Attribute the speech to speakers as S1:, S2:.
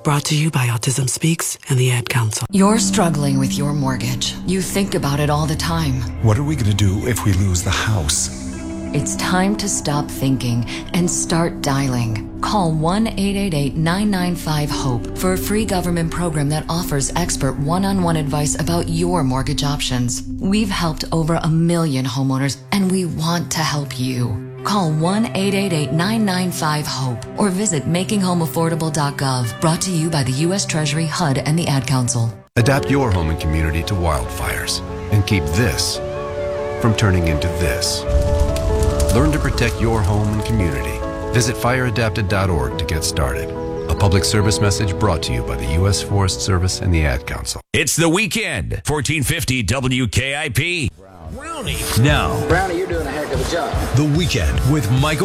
S1: Brought to you by Autism Speaks and the Ad Council.
S2: You're struggling with your mortgage. You think about it all the time.
S3: What are we going to do if we lose the house?
S2: It's time to stop thinking and start dialing. Call 1-888-995-HOPE for a free government program that offers expert one-on-one advice about your mortgage options. We've helped over 1 million homeowners, and we want to help you. Call 1-888-995-HOPE or visit makinghomeaffordable.gov. Brought to you by the U.S. Treasury, HUD, and the Ad Council.
S4: Adapt your home and community to wildfires and keep this from turning into this. Learn to protect your home and community. Visit fireadapted.org to get started. A public service message brought to you by the U.S. Forest Service and the Ad Council.
S5: It's the weekend. 1450 WKIP.
S6: Brownie.
S5: Now,
S6: Brownie, you're doing a heck of a job.
S5: The Weekend with Michael